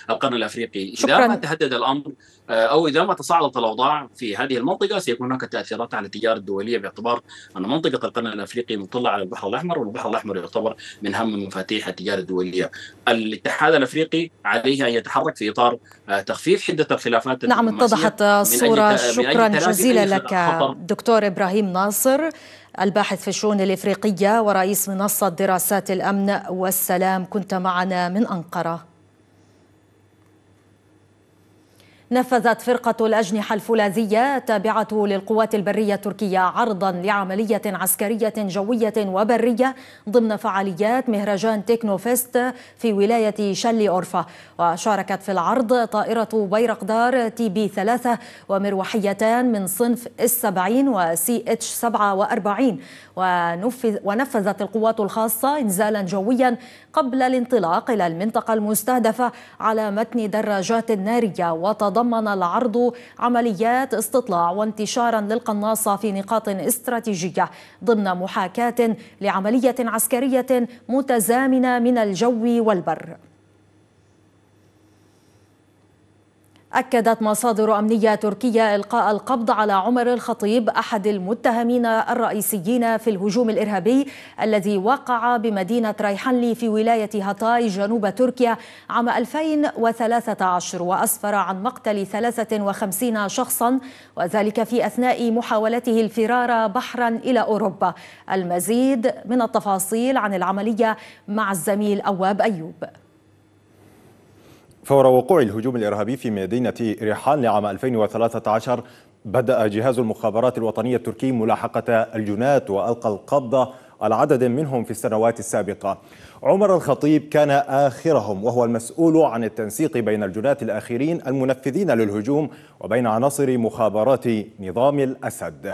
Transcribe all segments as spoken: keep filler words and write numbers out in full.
القرن الافريقي. شكرا. اذا ما تهدد الامر او اذا ما تصاعدت الاوضاع في هذه المنطقه سيكون هناك تاثيرات على التجاره الدوليه، باعتبار ان منطقه القرن الافريقي مطله على البحر الاحمر، والبحر الاحمر يعتبر من اهم مفاتيح التجاره الدوليه. الاتحاد الافريقي عليه ان يتحرك في اطار تخفيف حده الخلافات. نعم، اتضحت الصوره. شكرا جزيلا لك دكتور ابراهيم ناصر، الباحث في الشؤون الافريقيه ورئيس منصه دراسات الامن والسلام، كنت معنا من انقره. نفذت فرقة الأجنحة الفولاذية التابعة للقوات البرية التركية عرضا لعملية عسكرية جوية وبرية ضمن فعاليات مهرجان تكنوفيست في ولاية شلي أورفا. وشاركت في العرض طائرة بيرقدار تي بي ثلاثة ومروحيتان من صنف اس سبعين وسي اتش سبعة وأربعين. ونفذت القوات الخاصة إنزالا جويا قبل الانطلاق إلى المنطقة المستهدفة على متن دراجات نارية. وتضمن العرض عمليات استطلاع وانتشارا للقناصة في نقاط استراتيجية ضمن محاكاة لعملية عسكرية متزامنة من الجو والبر. أكدت مصادر أمنية تركية إلقاء القبض على عمر الخطيب أحد المتهمين الرئيسيين في الهجوم الإرهابي الذي وقع بمدينة ريحانلي في ولاية هاتاي جنوب تركيا عام ألفين وثلاثة عشر، وأسفر عن مقتل ثلاثة وخمسين شخصا، وذلك في أثناء محاولته الفرار بحرا إلى أوروبا. المزيد من التفاصيل عن العملية مع الزميل أواب أيوب. فور وقوع الهجوم الإرهابي في مدينة ريحان لعام ألفين وثلاثة عشر بدأ جهاز المخابرات الوطنية التركي ملاحقة الجناة وألقى القبض على عدد منهم في السنوات السابقة. عمر الخطيب كان آخرهم، وهو المسؤول عن التنسيق بين الجناة الآخرين المنفذين للهجوم وبين عناصر مخابرات نظام الأسد.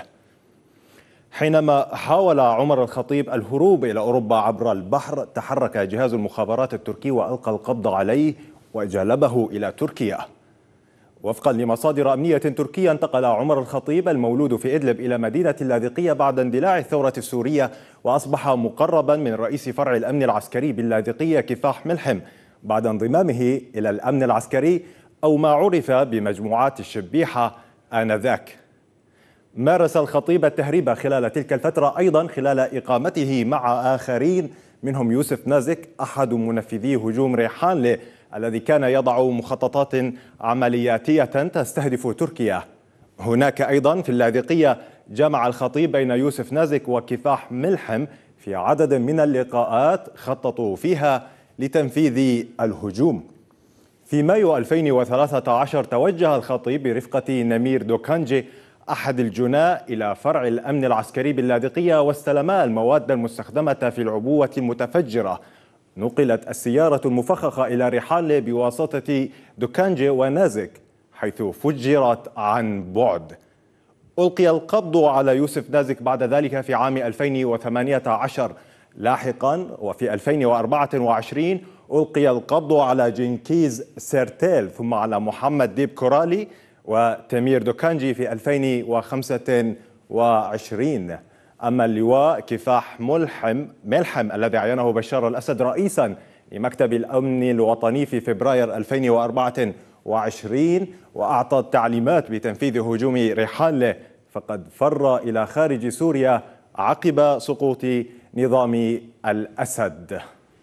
حينما حاول عمر الخطيب الهروب إلى أوروبا عبر البحر، تحرك جهاز المخابرات التركي وألقى القبض عليه وجلبه إلى تركيا. وفقا لمصادر أمنية تركية، انتقل عمر الخطيب المولود في إدلب إلى مدينة اللاذقية بعد اندلاع الثورة السورية، وأصبح مقربا من رئيس فرع الأمن العسكري باللاذقية كفاح ملحم بعد انضمامه إلى الأمن العسكري، أو ما عرف بمجموعات الشبيحة آنذاك. مارس الخطيب التهريب خلال تلك الفترة أيضا خلال إقامته مع آخرين منهم يوسف نازك أحد منفذي هجوم ريحانلي الذي كان يضع مخططات عملياتية تستهدف تركيا. هناك أيضا في اللاذقية جمع الخطيب بين يوسف نازك وكفاح ملحم في عدد من اللقاءات خططوا فيها لتنفيذ الهجوم. في مايو ألفين وثلاثة عشر توجه الخطيب برفقة نمير دوكانجي أحد الجناة إلى فرع الأمن العسكري باللاذقية واستلما المواد المستخدمة في العبوة المتفجرة. نقلت السيارة المفخخة إلى ريحانلي بواسطة دوكانجي ونازك، حيث فجرت عن بعد. ألقي القبض على يوسف نازك بعد ذلك في عام ألفين وثمانية عشر. لاحقا وفي ألفين وأربعة وعشرين ألقي القبض على جنكيز سيرتيل، ثم على محمد ديب كورالي وتمير دوكانجي في ألفين وخمسة وعشرين. أما اللواء كفاح ملحم ملحم الذي عينه بشار الأسد رئيسا لمكتب الأمن الوطني في فبراير ألفين وأربعة وعشرين وأعطى التعليمات بتنفيذ هجوم ريحانلي، فقد فر إلى خارج سوريا عقب سقوط نظام الأسد.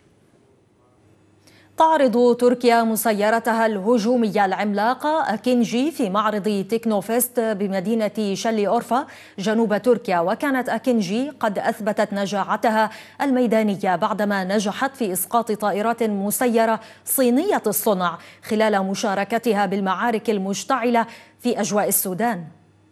تعرض تركيا مسيرتها الهجومية العملاقة أكينجي في معرض تكنوفيست بمدينة شلي أورفا جنوب تركيا. وكانت أكينجي قد أثبتت نجاعتها الميدانية بعدما نجحت في إسقاط طائرات مسيرة صينية الصنع خلال مشاركتها بالمعارك المشتعلة في أجواء السودان.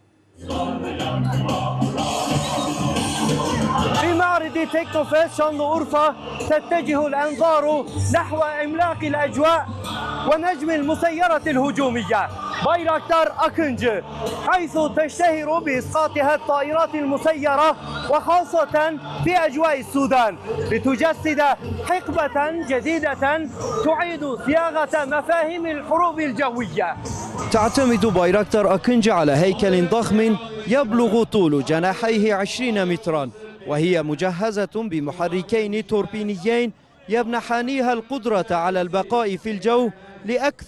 في معرض تكنوفيست شلي أورفا تتجه الأنظار نحو عملاق الأجواء ونجم المسيرة الهجومية بايراكتار أكينجي، حيث تشتهر بإسقاطها الطائرات المسيرة وخاصة في أجواء السودان، لتجسد حقبة جديدة تعيد صياغة مفاهيم الحروب الجوية. تعتمد بايراكتار أكينجي على هيكل ضخم يبلغ طول جناحيه عشرين مترا، وهي مجهزة بمحركين توربينيين يمنحانيها القدرة على البقاء في الجو لأكثر